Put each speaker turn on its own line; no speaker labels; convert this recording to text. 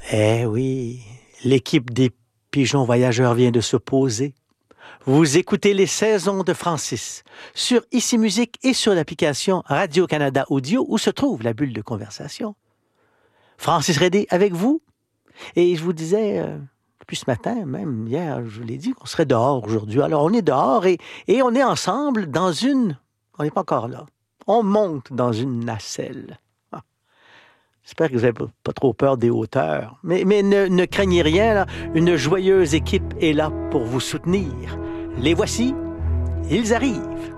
Eh oui, l'équipe des Pigeons Voyageurs vient de se poser. Vous écoutez les saisons de Francis sur Ici Musique et sur l'application Radio-Canada Audio où se trouve la bulle de conversation. Francis Redé avec vous. Et je vous disais, depuis ce matin, même hier, je vous l'ai dit qu'on serait dehors aujourd'hui. Alors on est dehors et on est ensemble dans une... On n'est pas encore là. On monte dans une nacelle. Ah. J'espère que vous n'avez pas trop peur des hauteurs. Mais ne craignez rien, là. Une joyeuse équipe est là pour vous soutenir. Les voici, ils arrivent.